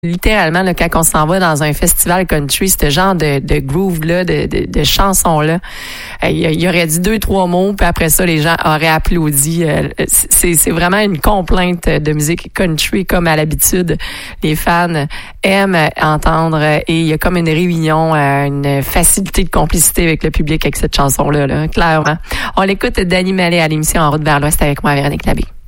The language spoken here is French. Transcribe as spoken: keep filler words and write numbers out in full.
littéralement, là, quand on s'en va dans un festival country, ce genre de, de groove-là, de, de, de chansons-là, euh, il, il aurait dit deux, trois mots, puis après ça, les gens auraient applaudi. Euh, c'est, c'est vraiment une complainte de musique country, comme à l'habitude. Les fans aiment entendre, et il y a comme une réunion, une facilité de complicité avec le public avec cette chanson-là, là, clairement. On l'écoute, Danny Mallet à l'émission En route vers l'Ouest avec moi, Véronique Labbé.